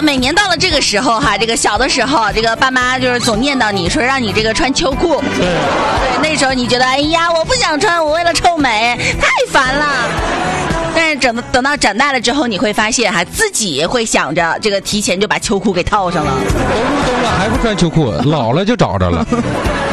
每年到了这个时候哈，这个小的时候，这个爸妈就是总念叨你说让你这个穿秋裤。对，那时候你觉得哎呀，我不想穿，我为了臭美，太烦了。但是等到长大了之后，你会发现哈，自己会想着这个提前就把秋裤给套上了。 都入冬了还不穿秋裤，老了就找着了。